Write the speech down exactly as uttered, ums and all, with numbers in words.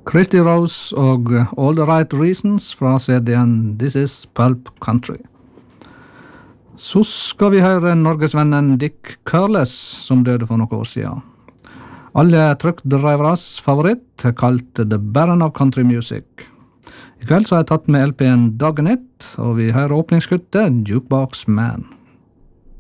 Christy Rose og All the Right Reasons fra C D-en This Is Pulp Country. Så skal vi høre norgesvennen Dick Curless, som døde for noen år siden. Alle truckdriveres favoritt, kalt The Baron of Country Music. I kveld så har jeg tatt med L P-en Dagen It, og vi hører åpningsskuttet Jukebox Man.